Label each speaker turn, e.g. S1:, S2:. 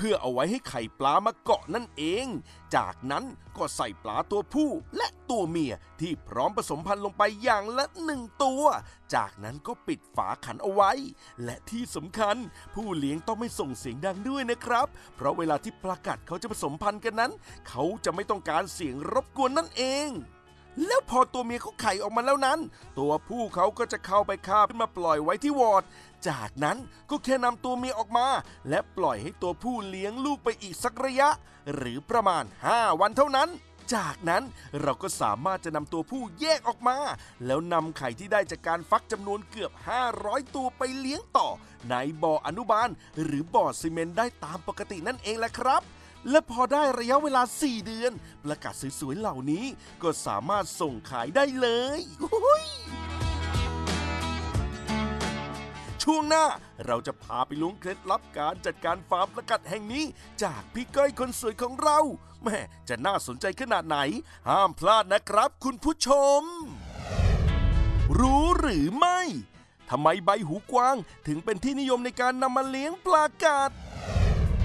S1: พื่อเอาไว้ให้ไข่ปลามาเกาะนั่นเองจากนั้นก็ใส่ปลาตัวผู้และตัวเมียที่พร้อมผสมพันธุ์ลงไปอย่างละ1 ตัวจากนั้นก็ปิดฝาขันเอาไว้และที่สำคัญผู้เลี้ยงต้องไม่ส่งเสียงดังด้วยนะครับเพราะเวลาที่ปลากัดเขาจะผสมพันธุ์กันนั้นเขาจะไม่ต้องการเสียงรบกวนนั่นเองแล้วพอตัวเมียเขาไข่ออกมาแล้วนั้นตัวผู้เขาก็จะเข้าไปคาบขึ้นมาปล่อยไว้ที่วอร์ดจากนั้นก็แค่นำตัวเมียออกมาและปล่อยให้ตัวผู้เลี้ยงลูกไปอีกสักระยะหรือประมาณ5 วันเท่านั้นจากนั้นเราก็สามารถจะนำตัวผู้แยกออกมาแล้วนำไข่ที่ได้จากการฟักจำนวนเกือบ500 ตัวไปเลี้ยงต่อในบ่ออนุบาลหรือบ่อซีเมนต์ได้ตามปกตินั่นเองแหละครับและพอได้ระยะเวลา4 เดือนปลากัดสวยๆเหล่านี้ก็สามารถส่งขายได้เลยช่วงหน้าเราจะพาไปล้วงเคล็ดลับการจัดการฟาร์มปลากัดแห่งนี้จากพี่ก้อยคนสวยของเราแม่จะน่าสนใจขนาดไหนห้ามพลาดนะครับคุณผู้ชมรู้หรือไม่ทำไมใบหูกวางถึงเป็นที่นิยมในการนำมาเลี้ยงปลากัด